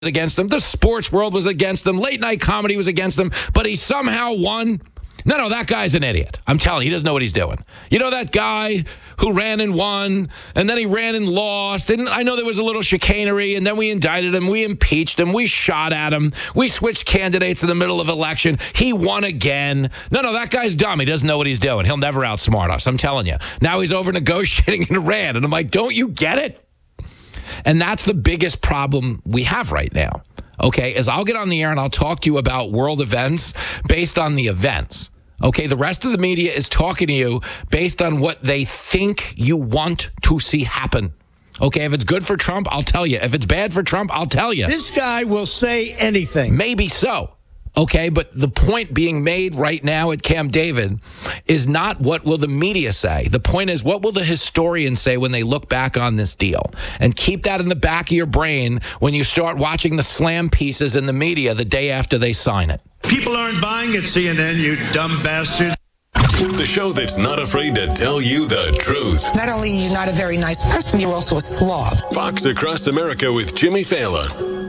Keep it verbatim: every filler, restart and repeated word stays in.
against him. The sports world was against him. Late night comedy was against him. But he somehow won. No, no, that guy's an idiot. I'm telling you, he doesn't know what he's doing. You know that guy who ran and won, and then he ran and lost, and I know there was a little chicanery, and then we indicted him, we impeached him, we shot at him, we switched candidates in the middle of election. He won again. No, no, that guy's dumb. He doesn't know what he's doing. He'll never outsmart us, I'm telling you. Now he's over negotiating in Iran, and I'm like, don't you get it? And that's the biggest problem we have right now. Okay, is I'll get on the air and I'll talk to you about world events based on the events. Okay, the rest of the media is talking to you based on what they think you want to see happen. Okay, if it's good for Trump, I'll tell you. If it's bad for Trump, I'll tell you. This guy will say anything. Maybe so. Okay, but the point being made right now at Camp David is not what will the media say. The point is, what will the historians say when they look back on this deal? And keep that in the back of your brain when you start watching the slam pieces in the media the day after they sign it. People aren't buying at C N N, you dumb bastards. The show that's not afraid to tell you the truth. Not only are you not a very nice person, you're also a slob. Fox Across America with Jimmy Fallon.